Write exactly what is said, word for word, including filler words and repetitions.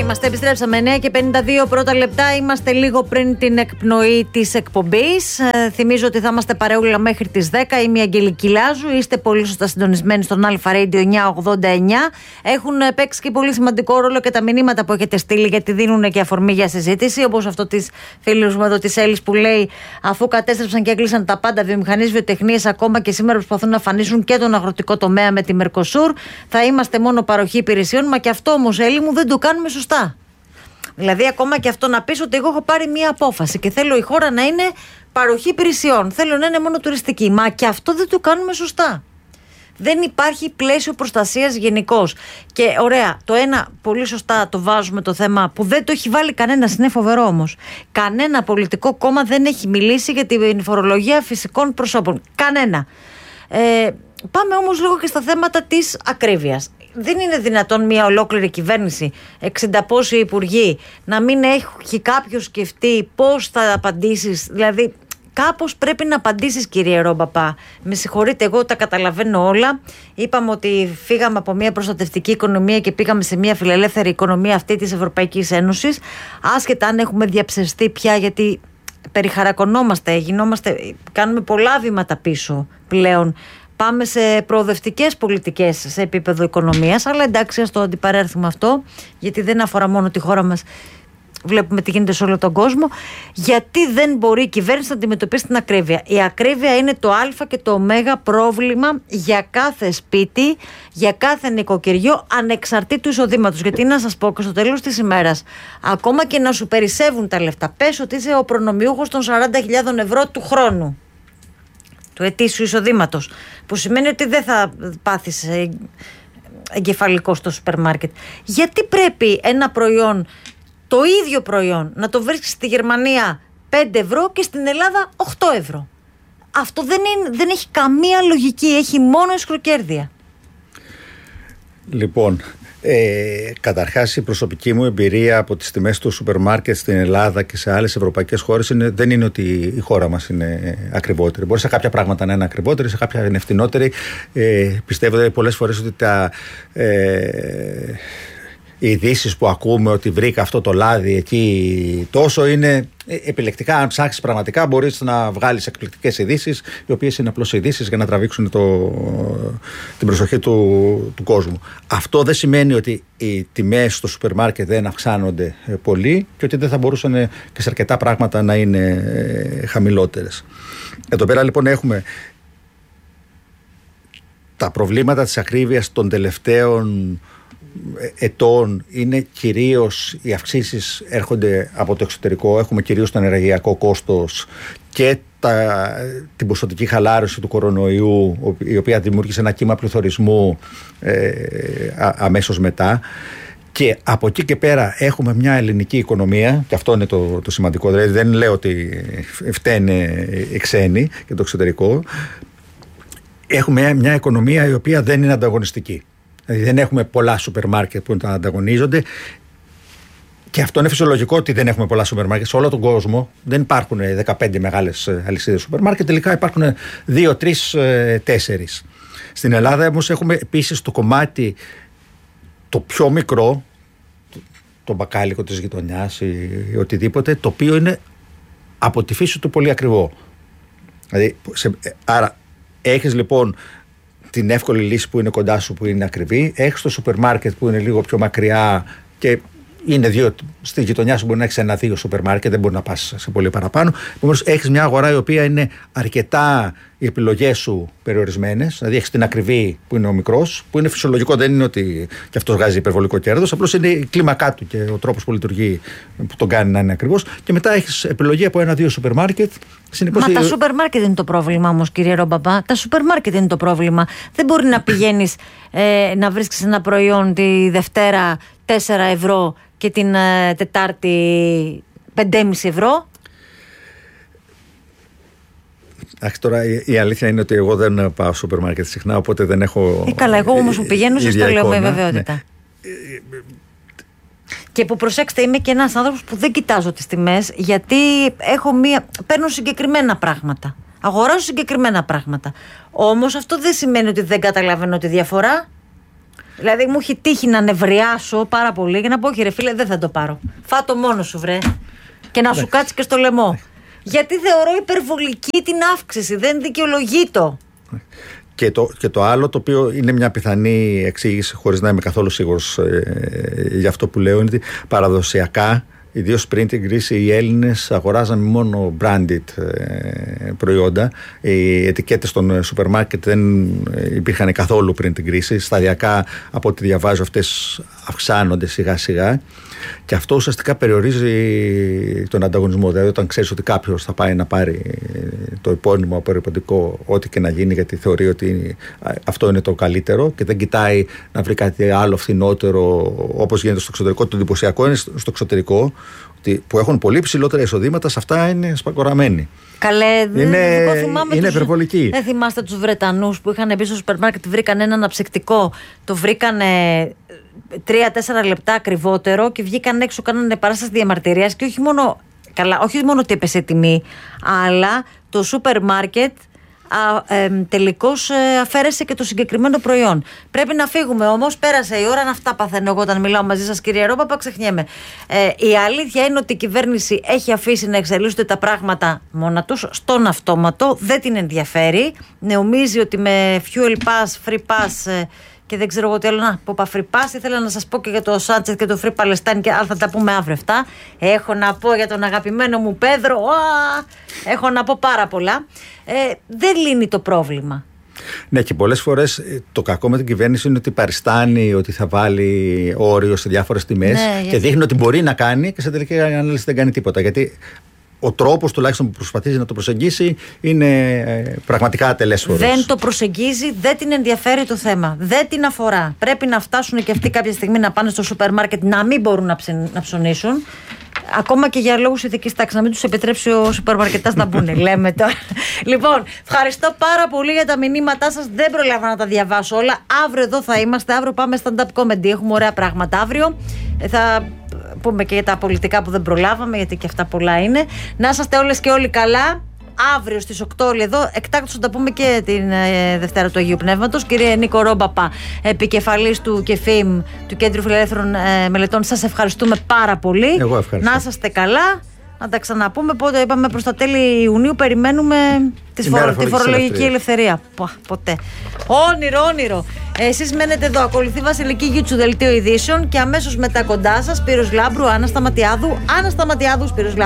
Είμαστε, επιστρέψαμε εννιά και πενήντα δύο πρώτα λεπτά. Είμαστε λίγο πριν την εκπνοή της εκπομπής. Ε, θυμίζω ότι θα είμαστε παρεούλα μέχρι τις δέκα. Είμαι η Αγγελική Λάζου. Είστε πολύ σωστά συντονισμένοι στον Αλφα Radio εννιακόσια ογδόντα εννιά. Έχουν παίξει και πολύ σημαντικό ρόλο και τα μηνύματα που έχετε στείλει, γιατί δίνουν και αφορμή για συζήτηση. Όπως αυτό της φίλης μου εδώ της Έλλης που λέει: αφού κατέστρεψαν και έκλεισαν τα πάντα, βιομηχανίες, βιοτεχνίες, ακόμα και σήμερα προσπαθούν να αφανίσουν και τον αγροτικό τομέα με τη Μερκοσούρ. Θα είμαστε μόνο παροχή υπηρεσιών. Μα και αυτό όμως, Έλλη μου, δεν το κάνουμε σωστά. Δηλαδή, ακόμα και αυτό να πεις ότι εγώ έχω πάρει μία απόφαση και θέλω η χώρα να είναι παροχή υπηρεσιών. Θέλω να είναι μόνο τουριστική. Μα και αυτό δεν το κάνουμε σωστά. Δεν υπάρχει πλαίσιο προστασίας γενικώς. Και ωραία, το ένα πολύ σωστά το βάζουμε το θέμα που δεν το έχει βάλει κανένας, είναι φοβερό όμως. Κανένα πολιτικό κόμμα δεν έχει μιλήσει για την φορολογία φυσικών προσώπων. Κανένα. Ε, πάμε όμως λίγο και στα θέματα της ακρίβειας. Δεν είναι δυνατόν μια ολόκληρη κυβέρνηση, εξήντα πόσοι υπουργοί, να μην έχει κάποιος σκεφτεί πώς θα απαντήσεις. Δηλαδή, κάπως πρέπει να απαντήσεις, κύριε Ρομπαπά. Με συγχωρείτε, εγώ τα καταλαβαίνω όλα. Είπαμε ότι φύγαμε από μια προστατευτική οικονομία και πήγαμε σε μια φιλελεύθερη οικονομία αυτή της Ευρωπαϊκής Ένωσης. Άσχετα αν έχουμε διαψευστεί πια, γιατί περιχαρακωνόμαστε, γινόμαστε, κάνουμε πολλά βήματα πίσω πλέον. Πάμε σε προοδευτικές πολιτικές σε επίπεδο οικονομίας, αλλά εντάξει, ας το αντιπαρέρθουμε αυτό, γιατί δεν αφορά μόνο τη χώρα μας. Βλέπουμε τι γίνεται σε όλο τον κόσμο. Γιατί δεν μπορεί η κυβέρνηση να αντιμετωπίσει την ακρίβεια? Η ακρίβεια είναι το α και το ω πρόβλημα για κάθε σπίτι, για κάθε νοικοκυριό, ανεξαρτήτου εισοδήματος. Γιατί να σας πω και στο τέλος της ημέρας, ακόμα και να σου περισσεύουν τα λεφτά, πες ότι είσαι ο προνομιούχος των σαράντα χιλιάδες ευρώ του χρόνου, του ετήσιου εισοδήματος, που σημαίνει ότι δεν θα πάθεις εγκεφαλικό στο σούπερ μάρκετ. Γιατί πρέπει ένα προϊόν, το ίδιο προϊόν, να το βρίσκεις στη Γερμανία πέντε ευρώ και στην Ελλάδα οκτώ ευρώ? Αυτό δεν, είναι, δεν έχει καμία λογική, έχει μόνο ισχροκέρδεια. Λοιπόν, Ε, καταρχάς, η προσωπική μου εμπειρία από τις τιμές του σούπερ μάρκετ στην Ελλάδα και σε άλλες ευρωπαϊκές χώρες είναι, δεν είναι ότι η χώρα μας είναι ακριβότερη. Μπορεί σε κάποια πράγματα να είναι ακριβότερη, σε κάποια είναι φτηνότερη. Ε, πιστεύω πολλές φορές ότι τα, ε, οι ειδήσεις που ακούμε ότι βρήκα αυτό το λάδι εκεί τόσο είναι επιλεκτικά. Αν ψάξεις πραγματικά, μπορείς να βγάλεις εκπληκτικές ειδήσεις, οι οποίες είναι απλώς ειδήσεις για να τραβήξουν το, την προσοχή του, του κόσμου. Αυτό δεν σημαίνει ότι οι τιμές στο σούπερ μάρκετ δεν αυξάνονται πολύ και ότι δεν θα μπορούσαν και σε αρκετά πράγματα να είναι χαμηλότερες. Εδώ πέρα λοιπόν έχουμε τα προβλήματα της ακρίβειας των τελευταίων ετών. Είναι κυρίως οι αυξήσεις έρχονται από το εξωτερικό. Έχουμε κυρίως το ενεργειακό κόστος και τα, την ποσοτική χαλάρωση του κορονοϊού, η οποία δημιούργησε ένα κύμα πληθωρισμού ε, α, αμέσως μετά. Και από εκεί και πέρα έχουμε μια ελληνική οικονομία, και αυτό είναι το, το σημαντικό. Δηλαδή δεν λέω ότι φταίνε οι ξένοι και το εξωτερικό. Έχουμε μια οικονομία η οποία δεν είναι ανταγωνιστική. Δηλαδή δεν έχουμε πολλά σούπερ μάρκετ που να ανταγωνίζονται, και αυτό είναι φυσιολογικό ότι δεν έχουμε πολλά σούπερ μάρκετ. Σε όλο τον κόσμο δεν υπάρχουν δεκαπέντε μεγάλες αλυσίδες σούπερ μάρκετ, τελικά υπάρχουν δύο, τρεις, τέσσερις. Στην Ελλάδα όμως έχουμε επίσης το κομμάτι το πιο μικρό, το μπακάλικο της γειτονιάς ή, ή οτιδήποτε, το οποίο είναι από τη φύση του πολύ ακριβό. Δηλαδή, σε, άρα έχεις λοιπόν την εύκολη λύση που είναι κοντά σου, που είναι ακριβή. Έχεις το σούπερ μάρκετ που είναι λίγο πιο μακριά και είναι δύο, στη γειτονιά σου μπορεί να έχεις ένα-δύο σούπερ μάρκετ, δεν μπορεί να πας σε πολύ παραπάνω. Επομένως, έχεις μια αγορά η οποία είναι αρκετά οι επιλογές σου περιορισμένες. Δηλαδή, έχεις την ακριβή που είναι ο μικρός, που είναι φυσιολογικό, δεν είναι ότι και αυτός βγάζει υπερβολικό κέρδος. Απλώς είναι η κλίμακά του και ο τρόπος που λειτουργεί που τον κάνει να είναι ακριβώς. Και μετά έχεις επιλογή από ένα-δύο σούπερ μάρκετ. Συνεπώς, Μα τα σούπερ μάρκετ είναι το πρόβλημα όμως, κύριε Ρομπαπά. Τα σούπερ μάρκετ είναι το πρόβλημα. Δεν μπορεί να πηγαίνεις ε, να βρίσκεις ένα προϊόν τη Δευτέρα τέσσερα ευρώ και την ε, Τετάρτη πέντε κόμμα πέντε ευρώ. Αχ, τώρα η, η αλήθεια είναι ότι εγώ δεν πάω σούπερ μάρκετ συχνά, οπότε δεν έχω. Ε, καλά, εγώ όμως που πηγαίνω, σας το λέω με βεβαιότητα. Ναι. Και που, προσέξτε, είμαι και ένας άνθρωπος που δεν κοιτάζω τις τιμές, γιατί έχω μία, παίρνω συγκεκριμένα πράγματα. Αγοράζω συγκεκριμένα πράγματα. Όμως αυτό δεν σημαίνει ότι δεν καταλαβαίνω τη διαφορά. Δηλαδή μου έχει τύχει να νευριάσω πάρα πολύ και να πω: όχι, ρε φίλε, δεν θα το πάρω. Φάτο μόνο σου, βρε. Και να σου κάτσει και στο λαιμό. Γιατί θεωρώ υπερβολική την αύξηση. Δεν δικαιολογείτο. Και το, και το άλλο, το οποίο είναι μια πιθανή εξήγηση, χωρίς να είμαι καθόλου σίγουρος ε, για αυτό που λέω, είναι ότι παραδοσιακά, ιδίως πριν την κρίση, οι Έλληνες αγοράζαν μόνο branded ε, προϊόντα. Οι ετικέτες των σούπερ μάρκετ δεν υπήρχαν καθόλου πριν την κρίση. Σταδιακά, από ό,τι διαβάζω, αυτές αυξάνονται σιγά σιγά. Και αυτό ουσιαστικά περιορίζει τον ανταγωνισμό. Δηλαδή, όταν ξέρεις ότι κάποιος θα πάει να πάρει το επώνυμο απορρυπαντικό, ό,τι και να γίνει, γιατί θεωρεί ότι αυτό είναι το καλύτερο και δεν κοιτάει να βρει κάτι άλλο φθηνότερο, όπως γίνεται στο εξωτερικό. Το εντυπωσιακό είναι στο εξωτερικό, ότι που έχουν πολύ ψηλότερα εισοδήματα, σε αυτά είναι σπακοραμένοι. Καλέ, είναι, θυμάμαι είναι τους, υπερβολική. Δεν θυμάστε τους Βρετανούς που είχαν μπει στο σούπερ μάρκετ, βρήκαν ένα αναψυκτικό, το βρήκανε τρία τέσσερα λεπτά ακριβότερο και βγήκαν έξω, κάνανε παράσταση διαμαρτυρίας και όχι μόνο, καλά, όχι μόνο ότι έπεσε τιμή, αλλά το σούπερ μάρκετ ε, τελικώς ε, αφαίρεσε και το συγκεκριμένο προϊόν. Πρέπει να φύγουμε όμως, πέρασε η ώρα, να αυτά παθαίνω εγώ όταν μιλάω μαζί σας, κύριε Ρόπαπα, ξεχνιέμαι. Ε, η αλήθεια είναι ότι η κυβέρνηση έχει αφήσει να εξελίσσονται τα πράγματα μόνα τους, στον αυτόματο, δεν την ενδιαφέρει. Νομίζει ότι με fuel pass, free pass ε, και δεν ξέρω εγώ τι άλλο να πω. Free pass, ήθελα να σας πω και για το Σάντσεθ και το Free Palestine, και θα τα πούμε αύριο αυτά. Έχω να πω για τον αγαπημένο μου Πέδρο. Α, έχω να πω πάρα πολλά. Ε, δεν λύνει το πρόβλημα. Ναι, και πολλές φορές το κακό με την κυβέρνηση είναι ότι παριστάνει ότι θα βάλει όριο σε διάφορες τιμές, ναι, και γιατί δείχνει ότι μπορεί να κάνει και σε τελική ανάλυση δεν κάνει τίποτα. Γιατί ο τρόπος τουλάχιστον που προσπαθήσει να το προσεγγίσει είναι ε, πραγματικά ατελέσφορος. Δεν το προσεγγίζει, δεν την ενδιαφέρει το θέμα. Δεν την αφορά. Πρέπει να φτάσουν και αυτοί κάποια στιγμή να πάνε στο σούπερ μάρκετ να μην μπορούν να, ψε, να ψωνίσουν. Ακόμα και για λόγους ηθικής τάξης, να μην τους επιτρέψει ο σούπερ μαρκετάς να μπουν. Λέμε τώρα. Λοιπόν, ευχαριστώ πάρα πολύ για τα μηνύματά σας. Δεν προλάβα να τα διαβάσω όλα. Αύριο εδώ θα είμαστε. Αύριο πάμε stand-up comedy. Έχουμε ωραία πράγματα αύριο. Θα πούμε και για τα πολιτικά που δεν προλάβαμε, γιατί και αυτά πολλά είναι. Να είσαστε όλες και όλοι καλά. Αύριο στις οκτώ όλοι εδώ. Εκτάκτως θα τα πούμε και την ε, Δευτέρα του Αγίου Πνεύματος. Κύριε Νίκο Ρόμπαπα, επικεφαλής του ΚΕΦΙΜ, του Κέντρου Φιλελεύθερων ε, Μελετών, σας ευχαριστούμε πάρα πολύ. Εγώ ευχαριστώ. Να είσαστε καλά. Να τα ξαναπούμε. Πότε είπαμε, προς τα τέλη Ιουνίου περιμένουμε τη φορολογική, φορολογική ελευθερία. Πο, ποτέ. Όνειρο, όνειρο. Εσείς μένετε εδώ. Ακολουθεί Βασιλική Γιούτσου, δελτίο ειδήσεων, και αμέσως μετά κοντά σας Σπύρος Λάμπρου, Άννα Σταματιάδου. Άννα Σταματιάδου, Σπύρος Λάμπρου.